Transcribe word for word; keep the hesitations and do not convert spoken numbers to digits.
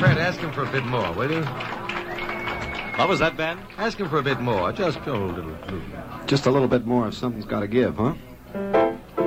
Fred, ask him for a bit more, will you? What was that, Ben? Ask him for a bit more. Just a little, little. Just a little bit more if something's got to give, huh?